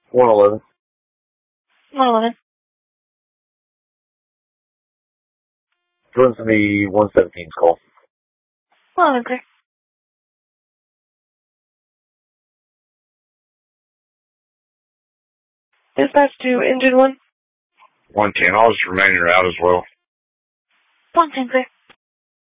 111. 111. Join from the 117's call. 111, clear. Dispatch to engine 1. 110. I'll just remain in route as well. 110, clear.